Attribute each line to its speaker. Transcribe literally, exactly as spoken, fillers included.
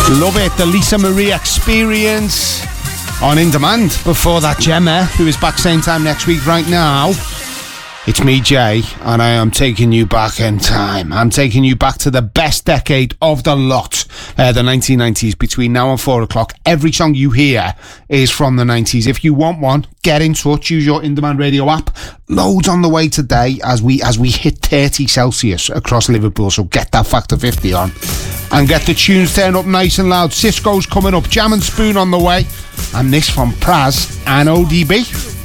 Speaker 1: Love it, the Lisa Marie Experience on In Demand. Before that, Gemma, who is back same time next week. Right now, it's me, Jay, and I am taking you back in time. I'm taking you back to the best decade of the lot, uh, the nineteen nineties. Between now and four o'clock, every song you hear is from the nineties. If you want one, get in touch. Use your In Demand Radio app. Loads on the way today as we as we hit thirty Celsius across Liverpool. So get that Factor fifty on and get the tunes turned up nice and loud. Cisco's coming up, Jam and Spoon on the way, and this from Praz and O D B.